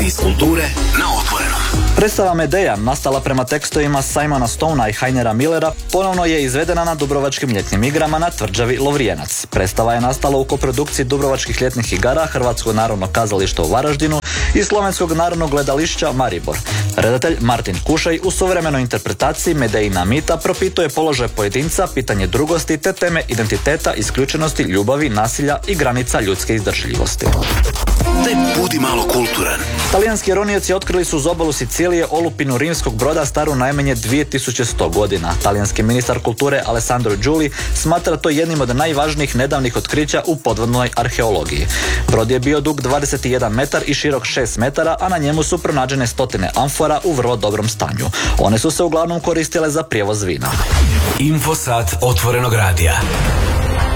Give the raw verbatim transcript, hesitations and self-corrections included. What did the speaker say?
iz kulture na Otvorenom. Predstava Medeja, nastala prema tekstovima Simona Stonea i Heinera Millera, ponovno je izvedena na Dubrovačkim ljetnim igrama na tvrđavi Lovrijenac. Predstava je nastala u koprodukciji Dubrovačkih ljetnih igara, Hrvatskog narodnog kazališta u Varaždinu i Slovenskog narodnog gledališća Maribor. Redatelj Martin Kušej u suvremenoj interpretaciji Medejina mita propituje položaj pojedinca, pitanje drugosti te teme identiteta, isključenosti, ljubavi, nasilja i granica ljudske izdržljivosti. Daj budi malo kulturan. Talijanski ronioci otkrili su uz obalu Sicilije olupinu rimskog broda staru najmanje dvije tisuće sto godina. Talijanski ministar kulture Alessandro Giuli smatra to jednim od najvažnijih nedavnih otkrića u podvodnoj arheologiji. Brod je bio dug dvadeset jedan metar i širok šest metara, a na njemu su pronađene stotine amfora u vrlo dobrom stanju. One su se uglavnom koristile za prijevoz vina. Infosat Otvorenog radija.